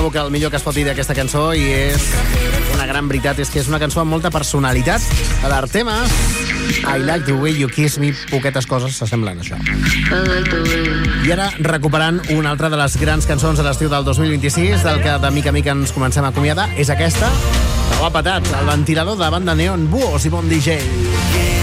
trobo que el millor que es pot dir d'aquesta cançó, i és una gran veritat, és que és una cançó amb molta personalitat. L'Artema, I Like the Way You Kiss Me, poquetes coses s'assemblen a això. I ara recuperant una altra de les grans cançons de l'estiu del 2026, del que de mica a mica ens comencem a acomiadar, és aquesta, que ho ha patat, el ventilador de banda Neon, Buos i Bon DJ.